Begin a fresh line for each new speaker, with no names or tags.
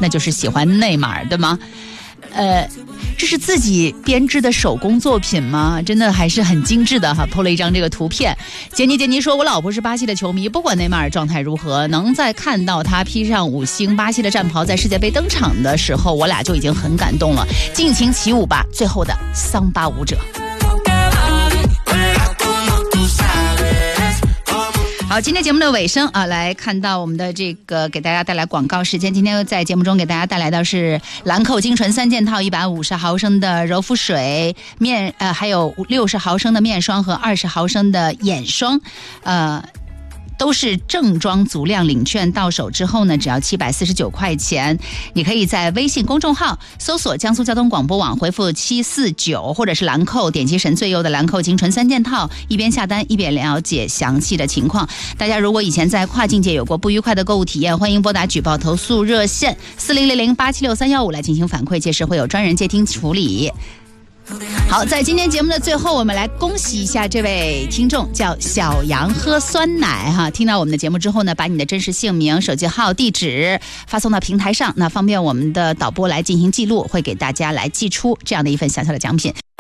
那就是喜欢内马尔，对吗？这是自己编织的手工作品吗？真的还是很精致的哈，po了一张这个图片。杰尼说，我老婆是巴西的球迷，不管内马尔状态如何，能在看到他披上5星巴西的战袍在世界杯登场的时候，我俩就已经很感动了。尽情起舞吧，最后的桑巴舞者。好，今天节目的尾声啊，来看到我们的这个给大家带来广告时间。今天在节目中给大家带来的是兰蔻精纯3件套，150毫升的柔肤水面，还有60毫升的面霜和20毫升的眼霜，都是正装足量，领券到手之后呢，只要749块钱。你可以在微信公众号搜索江苏交通广播网，回复749，或者是兰蔻，点击神最右的兰蔻精纯3件套，一边下单一边了解详细的情况。大家如果以前在跨境界有过不愉快的购物体验，欢迎拨打举报投诉热线4000876315来进行反馈，届时会有专人接听处理。好，在今天节目的最后，我们来恭喜一下这位听众，叫小杨喝酸奶哈。听到我们的节目之后呢，把你的真实姓名、手机号、地址发送到平台上，那方便我们的导播来进行记录，会给大家来寄出这样的一份小小的奖品。